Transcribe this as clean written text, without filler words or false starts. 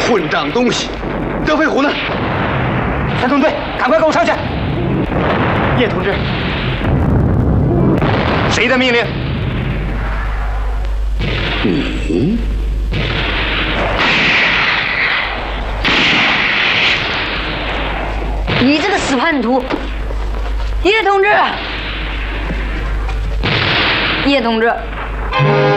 混账东西！德飞虎呢？ 三纵队，赶快跟我上去！叶同志，谁的命令？ 你这个死叛徒！叶同志，叶同志。